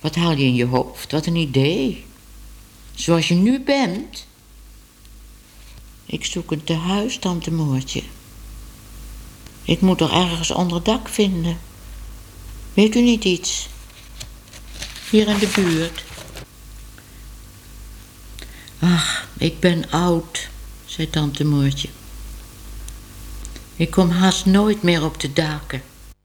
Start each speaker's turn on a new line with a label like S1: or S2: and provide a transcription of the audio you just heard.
S1: Wat haal je in je hoofd? Wat een idee. Zoals je nu bent. Ik zoek een tehuis, tante Moortje. Ik moet toch ergens onder dak vinden. Weet u niet iets? Hier in de buurt. Ach, ik ben oud, zei tante Moortje. Ik kom haast nooit meer op de daken.